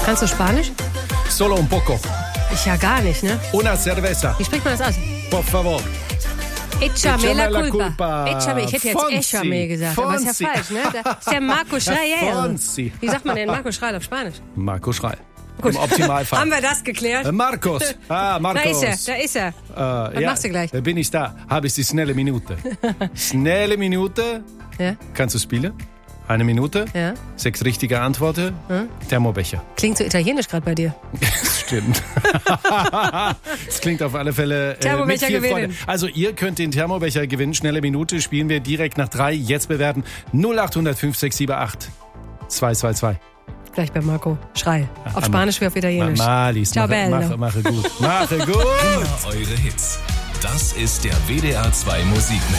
Kannst du Spanisch? Solo un poco. Ich ja gar nicht, ne? Una cerveza. Wie spricht man das aus? Por favor. Échame la la culpa. culpa. Échame, ich hätte jetzt Fonsi. Échame gesagt, aber ist ja Fonsi. falsch, ne? Das ist der Marco Schreil. Fonsi. Wie sagt man denn Marco Schreil auf Spanisch? Marco Schreil. Gut. Im Optimalfall. Haben wir das geklärt? Marcos. Marcos. Da ist er. Was machst du gleich? Bin ich da. Habe ich die schnelle Minute. Schnelle Minute. Ja? Kannst du spielen? 1 Minute. Ja? 6 richtige Antworten. Thermobecher. Klingt so italienisch gerade bei dir. Stimmt. Es klingt auf alle Fälle Thermobecher mit viel Freude. gewinnen. Also ihr könnt den Thermobecher gewinnen. Schnelle Minute spielen wir direkt nach 3. Jetzt bewerten 0800 5678 222. Gleich bei Marco Schreil. Auf Spanisch wie auf Italienisch. Malis, Ciao, bello. mache gut. Mache gut. Immer eure Hits. Das ist der WDR 2 Musikmix.